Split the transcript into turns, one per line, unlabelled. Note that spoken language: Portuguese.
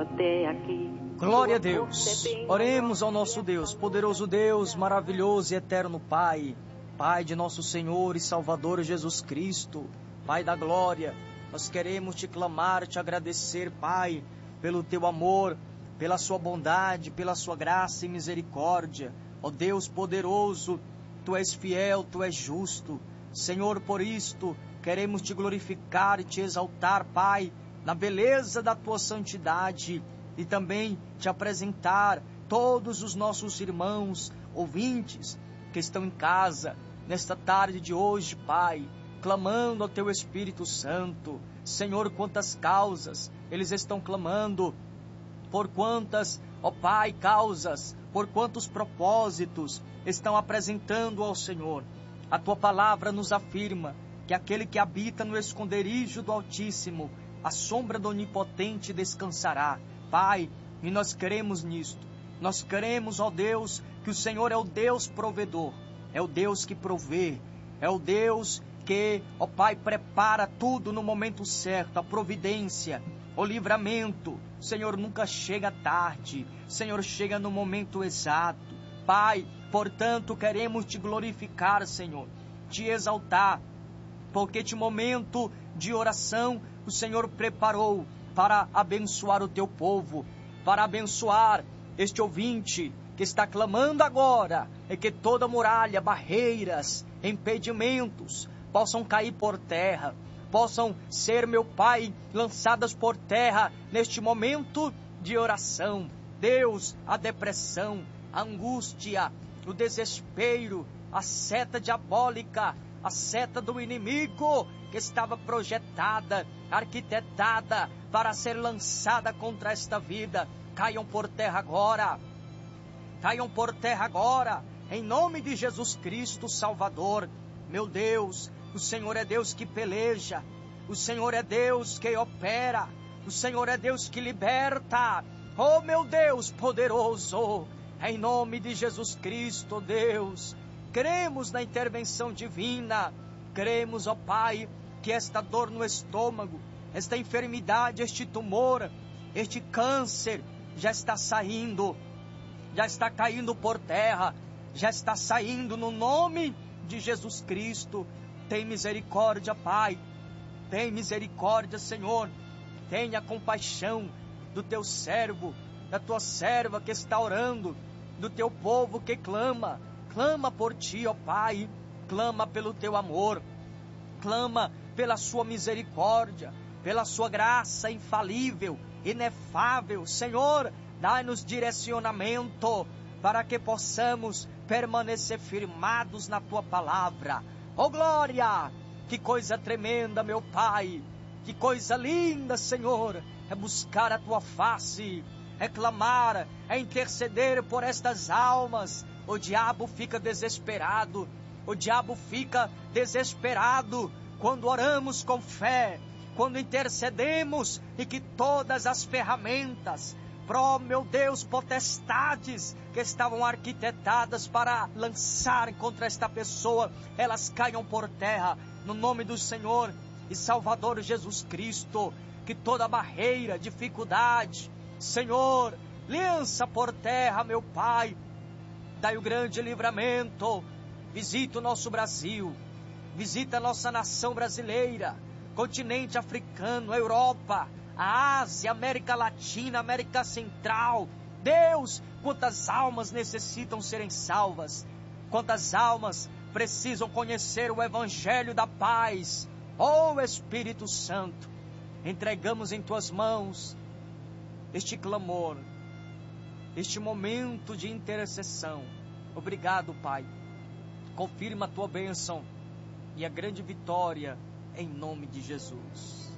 até aqui.
Glória a Deus. Oremos ao nosso Deus, poderoso Deus, maravilhoso e eterno Pai. Pai de nosso Senhor e Salvador Jesus Cristo, Pai da glória. Nós queremos te clamar, te agradecer, Pai, pelo teu amor, pela sua bondade, pela sua graça e misericórdia. Ó Deus poderoso, tu és fiel, tu és justo. Senhor, por isto, queremos te glorificar e te exaltar, Pai, na beleza da tua santidade, e também te apresentar todos os nossos irmãos, ouvintes, que estão em casa, nesta tarde de hoje, Pai, clamando ao teu Espírito Santo. Senhor, quantas causas eles estão clamando, por quantas, ó Pai, causas, por quantos propósitos estão apresentando ao Senhor. A tua palavra nos afirma que aquele que habita no esconderijo do Altíssimo, a sombra do Onipotente descansará. Pai, e nós queremos nisto. Nós queremos, ó Deus, que o Senhor é o Deus provedor, é o Deus que provê, é o Deus que, ó Pai, prepara tudo no momento certo, a providência, o livramento. O Senhor nunca chega tarde, o Senhor chega no momento exato. Pai, portanto, queremos te glorificar, Senhor, te exaltar, porque este momento de oração o Senhor preparou para abençoar o teu povo, para abençoar este ouvinte que está clamando agora, e que toda muralha, barreiras, impedimentos possam cair por terra, possam ser, meu Pai, lançadas por terra neste momento de oração. Deus, a depressão, a angústia, o desespero, a seta diabólica, a seta do inimigo que estava projetada, arquitetada para ser lançada contra esta vida, caiam por terra agora. Caiam por terra agora, em nome de Jesus Cristo Salvador. Meu Deus, o Senhor é Deus que peleja, o Senhor é Deus que opera, o Senhor é Deus que liberta. Oh meu Deus poderoso, em nome de Jesus Cristo, Deus, cremos na intervenção divina, cremos, ó Pai, que esta dor no estômago, esta enfermidade, este tumor, este câncer, já está saindo, já está caindo por terra, já está saindo no nome de Jesus Cristo. Tem misericórdia, Pai, tem misericórdia, Senhor, tenha compaixão do teu servo, da tua serva que está orando, do teu povo que clama, clama por ti, ó Pai, clama pelo teu amor, clama pela sua misericórdia, pela sua graça infalível, inefável. Senhor, dai-nos direcionamento para que possamos permanecer firmados na tua palavra. Oh glória, que coisa tremenda, meu Pai, que coisa linda, Senhor, é buscar a tua face, é clamar, é interceder por estas almas. O diabo fica desesperado, o diabo fica desesperado quando oramos com fé, quando intercedemos, e que todas as ferramentas, meu Deus, potestades que estavam arquitetadas para lançar contra esta pessoa, elas caiam por terra, no nome do Senhor e Salvador Jesus Cristo. Que toda barreira, dificuldade, Senhor, lança por terra, meu Pai, dai o grande livramento. Visita o nosso Brasil, visita a nossa nação brasileira, continente africano, a Europa, a Ásia, América Latina, América Central. Deus, quantas almas necessitam serem salvas, quantas almas precisam conhecer o Evangelho da paz. Oh Espírito Santo, entregamos em tuas mãos este clamor, este momento de intercessão. Obrigado, Pai. Confirma a tua bênção e a grande vitória em nome de Jesus.